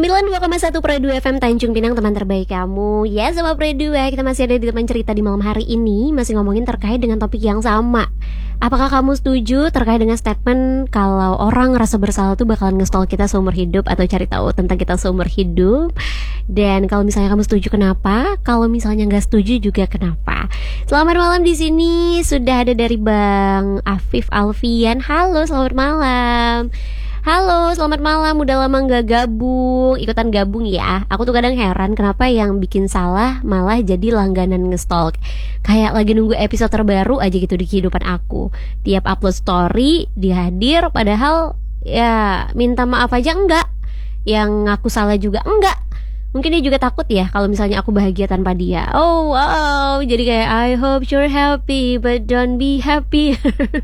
92,1 Pro 2 FM Tanjung Pinang, teman terbaik kamu. Ya, sama Pro 2, kita masih ada di teman cerita di malam hari ini. Masih ngomongin terkait dengan topik yang sama. Apakah kamu setuju terkait dengan statement kalau orang ngerasa bersalah tuh bakalan nge-stalk kita seumur hidup, atau cari tahu tentang kita seumur hidup? Dan kalau misalnya kamu setuju, kenapa? Kalau misalnya nggak setuju juga, kenapa? Selamat malam, di sini sudah ada dari Bang Afif Alfian. Halo, selamat malam. Halo, selamat malam. Udah lama gak gabung, ikutan gabung ya. Aku tuh kadang heran kenapa yang bikin salah malah jadi langganan nge-stalk. Kayak lagi nunggu episode terbaru aja gitu di kehidupan aku. Tiap upload story dia hadir, padahal ya minta maaf aja enggak. Yang ngaku salah juga enggak. Mungkin dia juga takut ya kalau misalnya aku bahagia tanpa dia. Oh wow, jadi kayak I hope you're happy but don't be happy.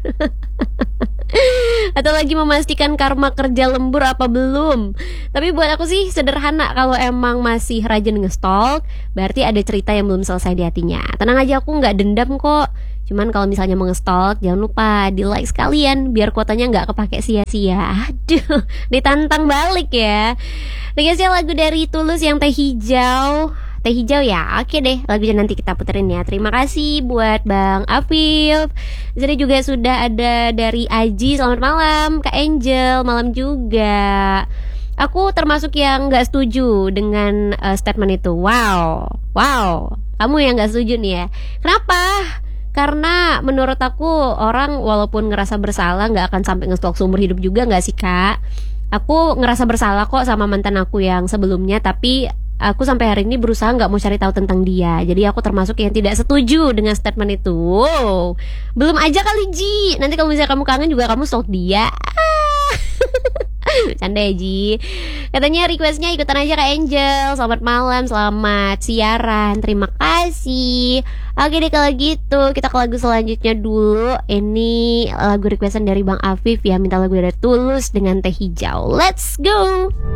Atau lagi memastikan karma kerja lembur apa belum. Tapi buat aku sih sederhana, kalau emang masih rajin nge-stalk berarti ada cerita yang belum selesai di hatinya. Tenang aja, aku gak dendam kok. Cuman kalau misalnya mau nge-stalk, jangan lupa di like sekalian biar kuotanya gak kepake sia-sia. Aduh, ditantang balik ya. Dikasih lagu dari Tulus yang Teh Hijau. Teh Hijau ya, oke deh, lagunya nanti kita puterin ya. Terima kasih buat Bang Afif. Jadi juga sudah ada dari Aji, selamat malam. Kak Angel, malam juga. Aku termasuk yang gak setuju dengan statement itu. Wow, kamu yang gak setuju nih ya. Kenapa? Karena menurut aku orang walaupun ngerasa bersalah gak akan sampai nge-stalk seumur hidup juga, gak sih Kak? Aku ngerasa bersalah kok sama mantan aku yang sebelumnya, tapi aku sampai hari ini berusaha gak mau cari tahu tentang dia. Jadi aku termasuk yang tidak setuju dengan statement itu. Wow, belum aja kali Ji, nanti kalau misalnya kamu kangen juga kamu stalk dia. Canda ya Ji. Katanya requestnya ikutan aja Kak Angel. Selamat malam, selamat siaran. Terima kasih. Oke deh, kalau gitu kita ke lagu selanjutnya dulu. Ini lagu requestan dari Bang Afif ya, minta lagu dari Tulus dengan Teh Hijau. Let's go.